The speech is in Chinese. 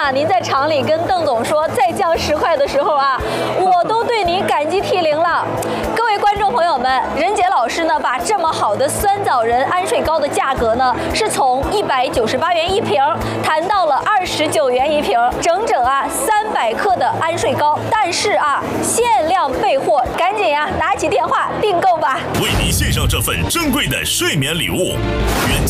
啊，您在厂里跟邓总说再降10块的时候啊，我都对您感激涕零了。各位观众朋友们，任杰老师呢，把这么好的酸枣仁安睡膏的价格呢，是从198元一瓶谈到了29元一瓶，整整300克的安睡膏。但是限量备货，赶紧拿起电话订购吧， 为您献上这份珍贵的睡眠礼物。